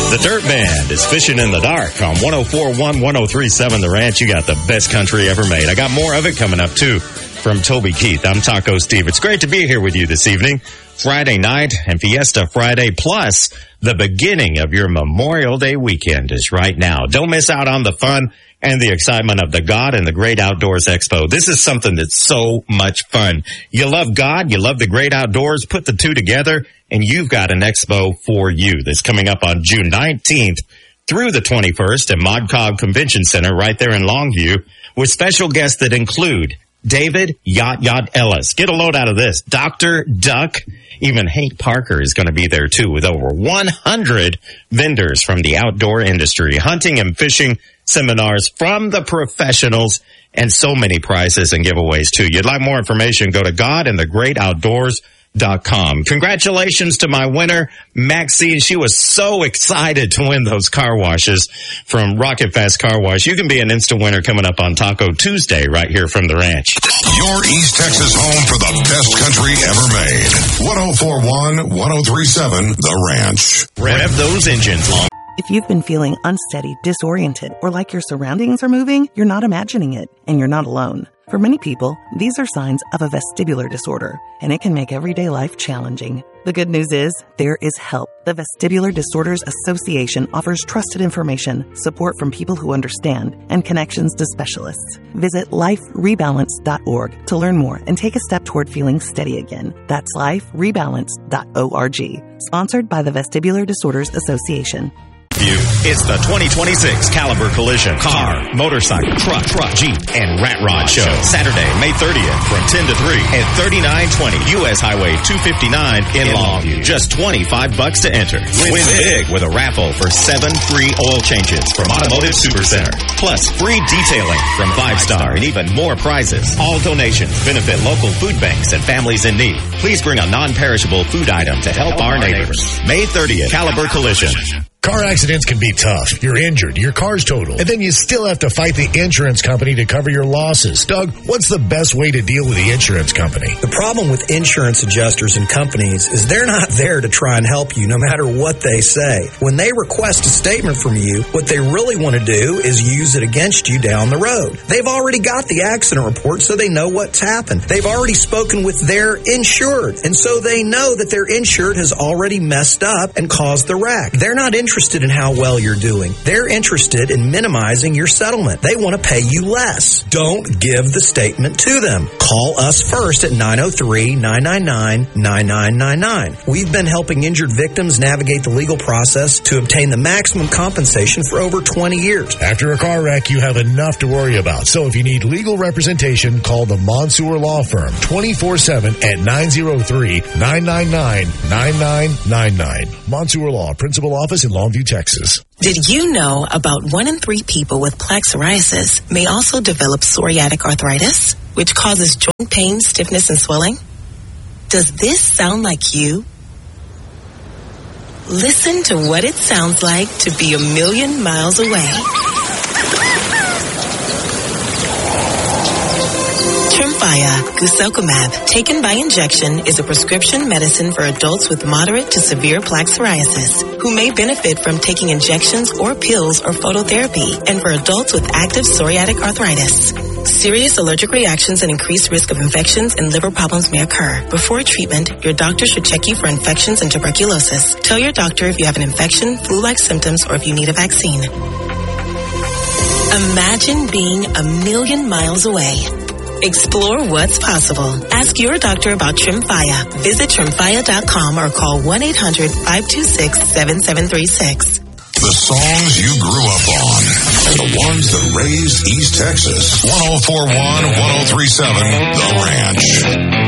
The Dirt Band is Fishing in the Dark on 104.1, 103.7 The Ranch. You got the best country ever made. I got more of it coming up, too, from Toby Keith. I'm Taco Steve. It's great to be here with you this evening. Friday night and Fiesta Friday, plus the beginning of your Memorial Day weekend is right now. Don't miss out on the fun and the excitement of the God and the Great Outdoors Expo. This is something that's so much fun. You love God, you love the great outdoors, put the two together, and you've got an expo for you that's coming up on June 19th through the 21st at Mod Cog Convention Center right there in Longview with special guests that include David Yacht Ellis. Get a load out of this. Dr. Duck. Even Hank Parker is going to be there, too, with over 100 vendors from the outdoor industry, hunting and fishing seminars from the professionals, and so many prizes and giveaways, too. You'd like more information, go to godandthegreatoutdoors.com. Congratulations to my winner, Maxine. She was so excited to win those car washes from Rocket Fast Car Wash. You can be an instant winner coming up on Taco Tuesday right here from the ranch. Your East Texas home for the best country ever made. 104.1, 103.7 The Ranch. Rev those engines long. If you've been feeling unsteady, disoriented, or like your surroundings are moving, you're not imagining it, and you're not alone. For many people, these are signs of a vestibular disorder, and it can make everyday life challenging. The good news is, there is help. The Vestibular Disorders Association offers trusted information, support from people who understand, and connections to specialists. Visit liferebalance.org to learn more and take a step toward feeling steady again. That's liferebalance.org. Sponsored by the Vestibular Disorders Association. It's the 2026 Caliber Collision Car, Motorcycle, Truck, Jeep, and Rat Rod Show. Saturday, May 30th from 10 to 3 at 3920 U.S. Highway 259 in Longview. Just $25 to enter. Win big with a raffle for 7 free oil changes from Automotive Supercenter. Plus free detailing from 5 Star and even more prizes. All donations benefit local food banks and families in need. Please bring a non-perishable food item to help our neighbors. May 30th, Caliber Collision. Car accidents can be tough. You're injured, your car's totaled, and then you still have to fight the insurance company to cover your losses. Doug, what's the best way to deal with the insurance company? The problem with insurance adjusters and companies is they're not there to try and help you no matter what they say. When they request a statement from you, what they really want to do is use it against you down the road. They've already got the accident report, so they know what's happened. They've already spoken with their insured, and so they know that their insured has already messed up and caused the wreck. They're not interested in how well you're doing. They're interested in minimizing your settlement. They want to pay you less. Don't give the statement to them. Call us first at 903-999-9999. We've been helping injured victims navigate the legal process to obtain the maximum compensation for over 20 years. After a car wreck, you have enough to worry about. So if you need legal representation, call the Monsoor Law Firm 24/7 at 903-999-9999. Monsoor Law, Principal Office in Longview, Texas. Did you know about 1 in 3 people with plaque psoriasis may also develop psoriatic arthritis, which causes joint pain, stiffness, and swelling? Does this sound like you? Listen to what it sounds like to be a million miles away. Tremfya guselkumab, taken by injection, is a prescription medicine for adults with moderate to severe plaque psoriasis who may benefit from taking injections or pills or phototherapy, and for adults with active psoriatic arthritis. Serious allergic reactions and increased risk of infections and liver problems may occur. Before treatment, your doctor should check you for infections and tuberculosis. Tell your doctor if you have an infection, flu-like symptoms, or if you need a vaccine. Imagine being a million miles away. Explore what's possible. Ask your doctor about Tremfya. Visit Tremfya.com or call 1-800-526-7736. The songs you grew up on and the ones that raised East Texas. 104.1, 103.7 The Ranch.